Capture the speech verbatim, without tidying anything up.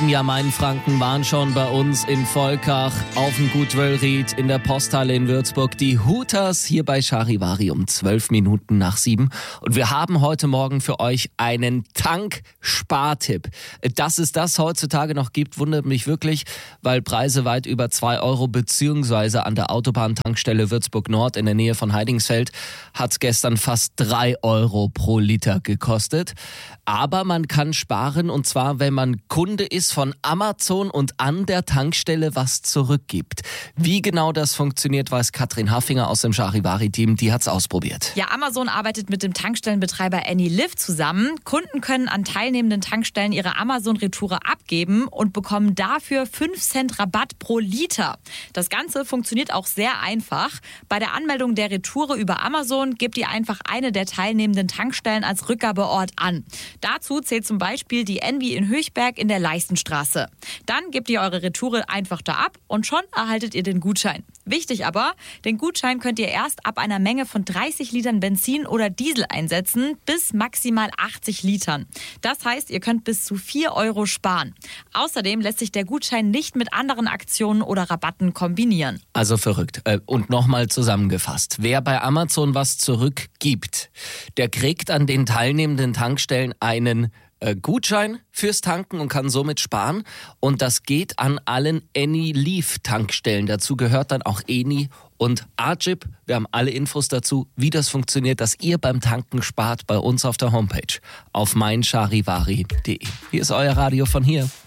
Kollegen Ja Mainfranken waren schon bei uns in Volkach, auf dem Gut Wöllried, in der Posthalle in Würzburg. Die Hooters hier bei Charivari um zwölf Minuten nach sieben. Und wir haben heute Morgen für euch einen Tank-Spartipp. Dass es das heutzutage noch gibt, wundert mich wirklich, weil Preise weit über zwei Euro beziehungsweise an der Autobahntankstelle Würzburg Nord in der Nähe von Heidingsfeld hat es gestern fast drei Euro pro Liter gekostet. Aber man kann sparen, und zwar, wenn man Kunde ist von Amazon und an der Tankstelle was zurückgibt. Wie genau das funktioniert, weiß Katrin Haffinger aus dem Charivari-Team. Die hat's ausprobiert. Ja, Amazon arbeitet mit dem Tankstellenbetreiber AnyLive zusammen. Kunden können an teilnehmenden Tankstellen ihre Amazon-Retoure abgeben und bekommen dafür fünf Cent Rabatt pro Liter. Das Ganze funktioniert auch sehr einfach. Bei der Anmeldung der Retoure über Amazon gebt ihr einfach eine der teilnehmenden Tankstellen als Rückgabeort an. Dazu zählt zum Beispiel die Envy in Höchberg in der Leistenstraße. Dann gebt ihr eure Retoure einfach da ab und schon erhaltet ihr den Gutschein. Wichtig aber, den Gutschein könnt ihr erst ab einer Menge von dreißig Litern Benzin oder Diesel einsetzen, bis maximal achtzig Litern. Das heißt, ihr könnt bis zu vier Euro sparen. Außerdem lässt sich der Gutschein nicht mit anderen Aktionen oder Rabatten kombinieren. Also verrückt. Und nochmal zusammengefasst. Wer bei Amazon was zurückgibt, der kriegt an den teilnehmenden Tankstellen einen Gutschein fürs Tanken und kann somit sparen. Und das geht an allen AnyLive-Tankstellen. Dazu gehört dann auch Eni und Ajib. Wir haben alle Infos dazu, wie das funktioniert, dass ihr beim Tanken spart, bei uns auf der Homepage auf mein charivari punkt de. Hier ist euer Radio von hier.